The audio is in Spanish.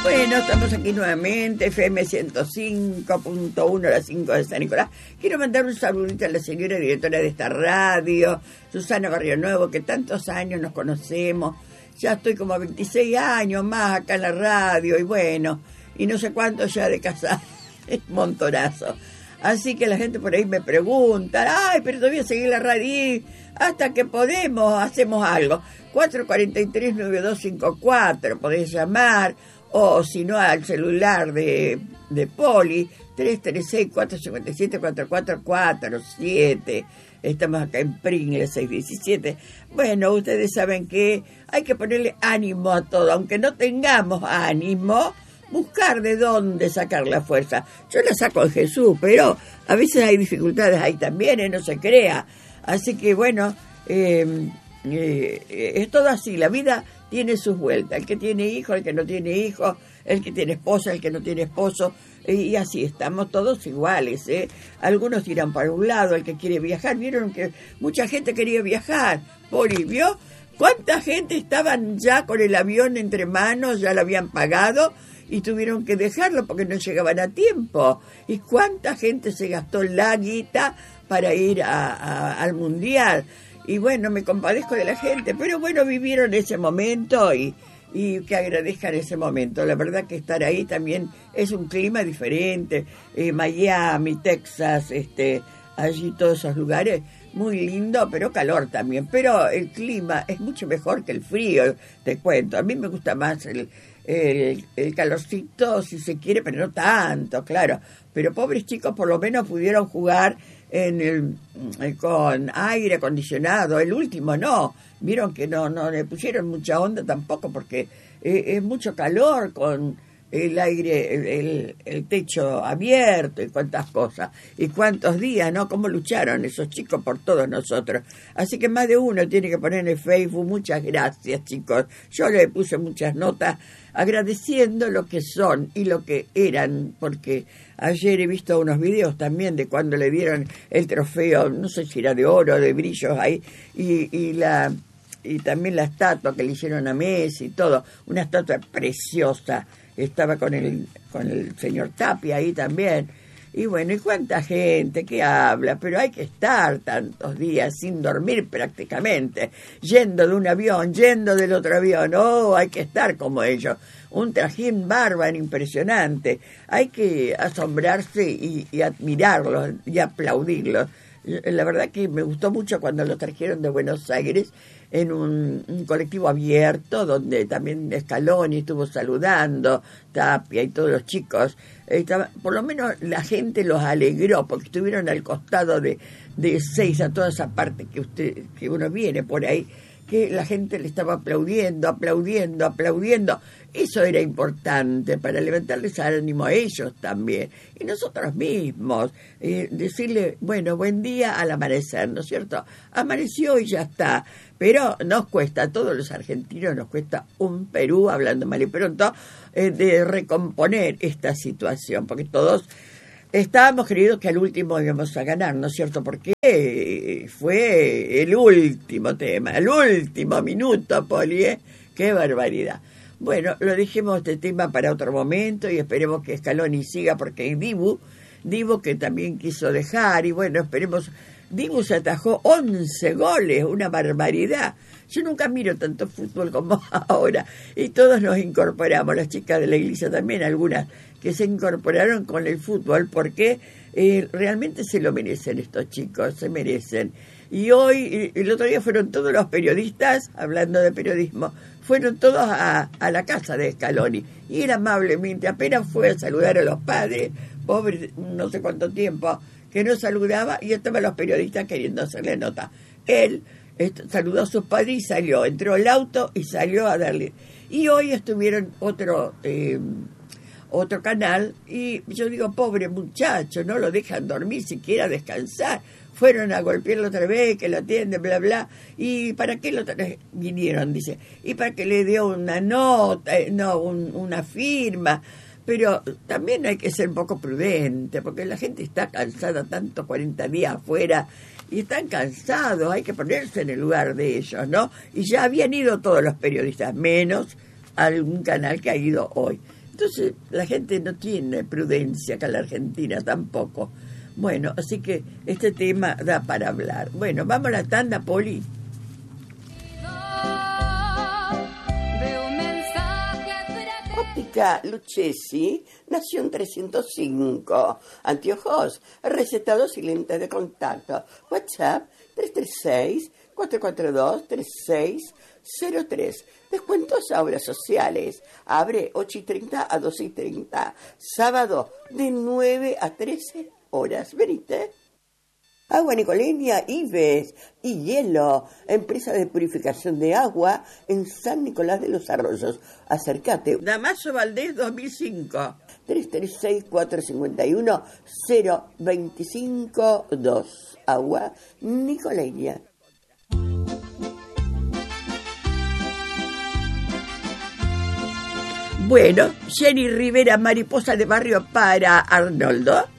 Bueno, estamos aquí nuevamente, FM 105.1, las 5 de San Nicolás. Quiero mandar un saludito a la señora directora de esta radio, Susana Barrio Nuevo, que tantos años nos conocemos. Ya estoy como 26 años más acá en la radio, y bueno, y no sé cuánto ya de casar, es montonazo. Así que la gente por ahí me pregunta, ay, pero todavía seguir la radio, hasta que podemos, hacemos algo. 443-9254, podés llamar, o si no al celular de Poli, 336-457-4447. Estamos acá en Pringles 617. Bueno, ustedes saben que hay que ponerle ánimo a todo, aunque no tengamos ánimo, buscar de dónde sacar la fuerza. Yo la saco en Jesús, pero a veces hay dificultades ahí también, no se crea. Así que bueno, es todo así, la vida tiene sus vueltas, el que tiene hijo, el que no tiene hijo, el que tiene esposa, el que no tiene esposo, y así estamos todos iguales, ¿eh? Algunos tiran para un lado, el que quiere viajar, vieron que mucha gente quería viajar, Poli, ¿vio? ¿Cuánta gente estaban ya con el avión entre manos, ya lo habían pagado, y tuvieron que dejarlo porque no llegaban a tiempo? ¿Y cuánta gente se gastó la guita para ir al Mundial? Y bueno, me compadezco de la gente, pero bueno, vivieron ese momento y que agradezcan ese momento. La verdad que estar ahí también es un clima diferente. Miami, Texas, allí todos esos lugares, muy lindo, pero calor también. Pero el clima es mucho mejor que el frío, te cuento. A mí me gusta más el calorcito, si se quiere, pero no tanto, claro. Pero pobres chicos por lo menos pudieron jugar con aire acondicionado. El último no, vieron que no le pusieron mucha onda tampoco, porque es mucho calor con el aire, el techo abierto y cuántas cosas, y cuántos días, ¿no? Cómo lucharon esos chicos por todos nosotros. Así que más de uno tiene que poner en el Facebook, muchas gracias, chicos. Yo le puse muchas notas agradeciendo lo que son y lo que eran, porque ayer he visto unos videos también de cuando le dieron el trofeo, no sé si era de oro, de brillos ahí, y también la estatua que le hicieron a Messi y todo, una estatua preciosa. Estaba con el señor Tapia ahí también. Y bueno, ¿y cuánta gente que habla? Pero hay que estar tantos días sin dormir prácticamente, yendo de un avión, yendo del otro avión. Oh, hay que estar como ellos. Un trajín bárbaro, impresionante. Hay que asombrarse y admirarlos y aplaudirlos. La verdad que me gustó mucho cuando los trajeron de Buenos Aires en un colectivo abierto, donde también Scaloni estuvo saludando, Tapia y todos los chicos. Por lo menos la gente los alegró, porque estuvieron al costado de Ezeiza, toda esa parte que uno viene por ahí, que la gente le estaba aplaudiendo. Eso era importante para levantarles ánimo a ellos también, y nosotros mismos, decirle, bueno, buen día al amanecer, ¿no es cierto? Amaneció y ya está, pero nos cuesta, a todos los argentinos nos cuesta un Perú, hablando mal y pronto, de recomponer esta situación, porque todos estábamos creídos que al último íbamos a ganar, ¿no es cierto? Porque fue el último tema, el último minuto, Poli, ¿eh? ¡Qué barbaridad! Bueno, lo dejemos este tema para otro momento y esperemos que Scaloni siga, porque hay Dibu que también quiso dejar, y bueno, esperemos. Dibu se atajó 11 goles, una barbaridad. Yo nunca miro tanto fútbol como ahora, y todos nos incorporamos, las chicas de la iglesia también, algunas que se incorporaron con el fútbol, porque realmente se lo merecen estos chicos, se merecen. Y hoy, el otro día fueron todos los periodistas, hablando de periodismo, fueron todos a la casa de Scaloni, y él amablemente apenas fue a saludar a los padres, pobre, no sé cuánto tiempo que no saludaba, y estaban los periodistas queriendo hacerle nota. Él saludó a sus padres y salió, entró al auto y salió a darle. Y hoy estuvieron otro canal, y yo digo, pobre muchacho, no lo dejan dormir, siquiera descansar. Fueron a golpearlo otra vez, que lo atiende, bla, bla. ¿Y para qué vinieron? Dice, y para que le dio una nota, una firma. Pero también hay que ser un poco prudente, porque la gente está cansada, tanto 40 días afuera, y están cansados, hay que ponerse en el lugar de ellos, ¿no? Y ya habían ido todos los periodistas, menos algún canal que ha ido hoy. Entonces, la gente no tiene prudencia acá en la Argentina tampoco. Bueno, así que este tema da para hablar. Bueno, vamos a la tanda, Poli. Óptica Lucchesi nació en 305. Anteojos, recetados y lentes de contacto. WhatsApp 336-442-3603. Descuentos a obras sociales. Abre 8:30 a 12:30. Sábado de 9 a 13 horas. Venite. Agua Nicoleña, Ives y Hielo, empresa de purificación de agua en San Nicolás de los Arroyos. Acércate. Damaso Valdés 2005. 336-451-0252. Agua Nicoleña. Bueno, Jenny Rivera, mariposa de barrio para Arnoldo.